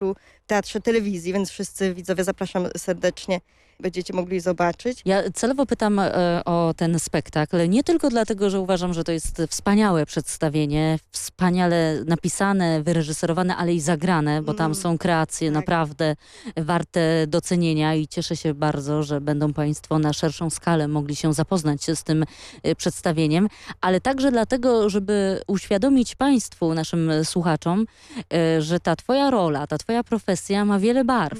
spektaklu w Teatrze Telewizji, więc wszyscy widzowie zapraszam serdecznie. Będziecie mogli zobaczyć. Ja celowo pytam o ten spektakl, nie tylko dlatego, że uważam, że to jest wspaniałe przedstawienie, wspaniale napisane, wyreżyserowane, ale i zagrane, bo tam są kreacje tak. naprawdę warte docenienia i cieszę się bardzo, że będą Państwo na szerszą skalę mogli się zapoznać z tym przedstawieniem, ale także dlatego, żeby uświadomić Państwu, naszym słuchaczom, że ta Twoja rola, ta Twoja profesja ma wiele barw.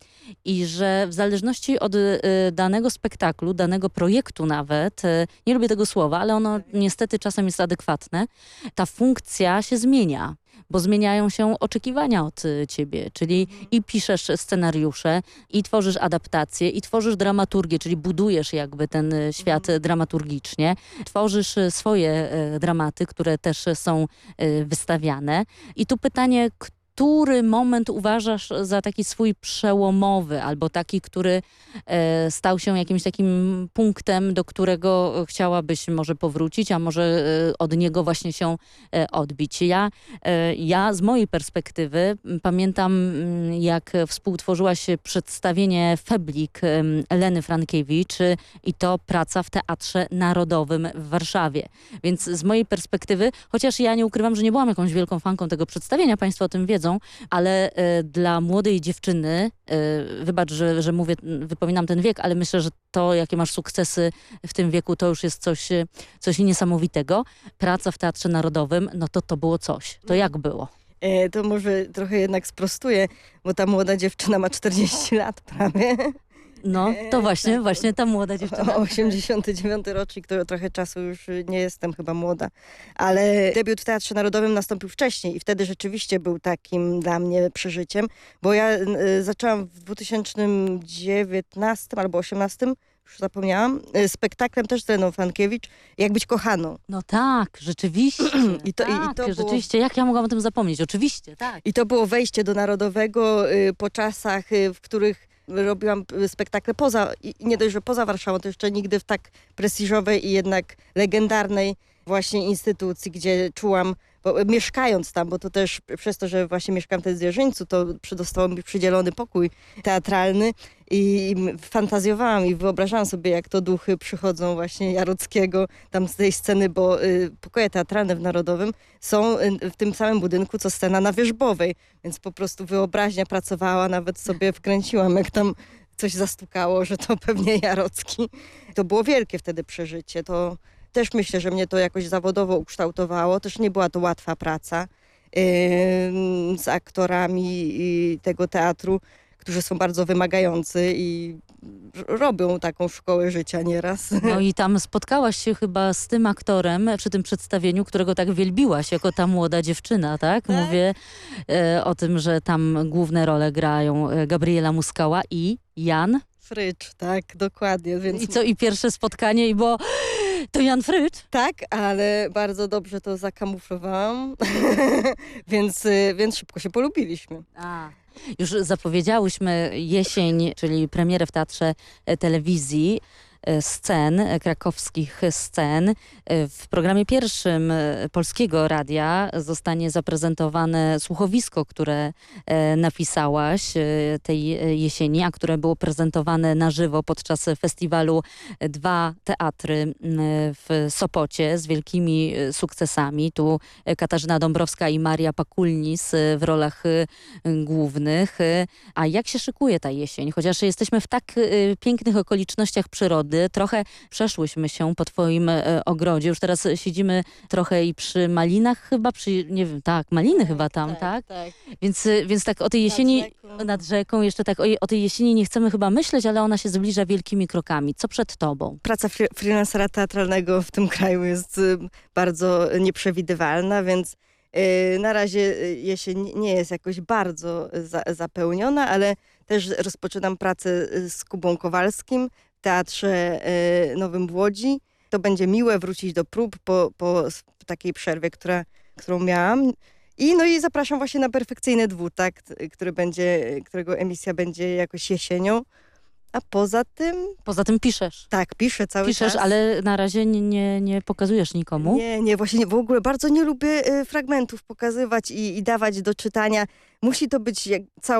I że w zależności od danego spektaklu, danego projektu nawet, nie lubię tego słowa, ale ono niestety czasem jest adekwatne, ta funkcja się zmienia, bo zmieniają się oczekiwania od ciebie, czyli i piszesz scenariusze, i tworzysz adaptacje, i tworzysz dramaturgię, czyli budujesz jakby ten świat dramaturgicznie, tworzysz swoje dramaty, które też są wystawiane. I tu pytanie, który moment uważasz za taki swój przełomowy, albo taki, który stał się jakimś takim punktem, do którego chciałabyś może powrócić, a może od niego właśnie się odbić? Ja z mojej perspektywy pamiętam, jak współtworzyłaś przedstawienie Feblik Eleny Frankiewicz i to praca w Teatrze Narodowym w Warszawie. Więc z mojej perspektywy, chociaż ja nie ukrywam, że nie byłam jakąś wielką fanką tego przedstawienia, Państwo o tym wiedzą, ale dla młodej dziewczyny, wybacz, że mówię, wypominam ten wiek, ale myślę, że to, jakie masz sukcesy w tym wieku, to już jest coś niesamowitego. Praca w Teatrze Narodowym, no to było coś. To jak było? To może trochę jednak sprostuję, bo ta młoda dziewczyna ma 40 lat prawie. No, to właśnie ta młoda dziewczyna. 89 rocznik, to trochę czasu już nie jestem chyba młoda, ale debiut w Teatrze Narodowym nastąpił wcześniej i wtedy rzeczywiście był takim dla mnie przeżyciem, bo ja zaczęłam w 2019 albo 2018, już zapomniałam, spektaklem też z Eleną Frankiewicz, Jak być kochaną. No tak, rzeczywiście. I to było... Rzeczywiście, jak ja mogłam o tym zapomnieć? Oczywiście, tak. I to było wejście do Narodowego po czasach, w których robiłam spektakle nie dość, że poza Warszawą, to jeszcze nigdy w tak prestiżowej i jednak legendarnej właśnie instytucji, gdzie czułam, bo mieszkając tam, bo to też przez to, że właśnie mieszkam w Zwierzyńcu, to został mi przydzielony pokój teatralny i fantazjowałam i wyobrażałam sobie, jak to duchy przychodzą właśnie Jarockiego tam z tej sceny, bo pokoje teatralne w Narodowym są w tym samym budynku, co scena na Wierzbowej, więc po prostu wyobraźnia pracowała, nawet sobie wkręciłam, jak tam coś zastukało, że to pewnie Jarocki. To było wielkie wtedy przeżycie, to też myślę, że mnie to jakoś zawodowo ukształtowało. Też nie była to łatwa praca z aktorami tego teatru, którzy są bardzo wymagający i robią taką szkołę życia nieraz. No i tam spotkałaś się chyba z tym aktorem przy tym przedstawieniu, którego tak wielbiłaś jako ta młoda dziewczyna, tak? Tak. Mówię o tym, że tam główne role grają Gabriela Muskała i Jan Frycz, tak, dokładnie. Więc... I co, i pierwsze spotkanie i było to Jan Frycz? Tak, ale bardzo dobrze to zakamuflowałam, więc szybko się polubiliśmy. Już zapowiedziałyśmy jesień, czyli premierę w Teatrze Telewizji scen, krakowskich scen. W programie pierwszym Polskiego Radia zostanie zaprezentowane słuchowisko, które napisałaś tej jesieni, a które było prezentowane na żywo podczas festiwalu Dwa Teatry w Sopocie z wielkimi sukcesami. Tu Katarzyna Dąbrowska i Maria Pakulnis w rolach głównych. A jak się szykuje ta jesień? Chociaż jesteśmy w tak pięknych okolicznościach przyrody, trochę przeszłyśmy się po twoim ogrodzie. Już teraz siedzimy trochę i przy malinach chyba, nie wiem, tak, maliny chyba tam, tak? Więc tak o tej jesieni, nad rzeką jeszcze tak o tej jesieni nie chcemy chyba myśleć, ale ona się zbliża wielkimi krokami. Co przed tobą? Praca freelancera teatralnego w tym kraju jest bardzo nieprzewidywalna, więc na razie jesień nie jest jakoś bardzo zapełniona, ale też rozpoczynam pracę z Kubą Kowalskim w Teatrze Nowym w Łodzi. To będzie miłe wrócić do prób po takiej przerwie, którą miałam. I zapraszam właśnie na Perfekcyjny Dwutakt, którego emisja będzie jakoś jesienią. A poza tym piszesz? Tak, piszę cały czas. Piszesz, ale na razie nie pokazujesz nikomu? Nie, właśnie w ogóle bardzo nie lubię fragmentów pokazywać i dawać do czytania. Musi to być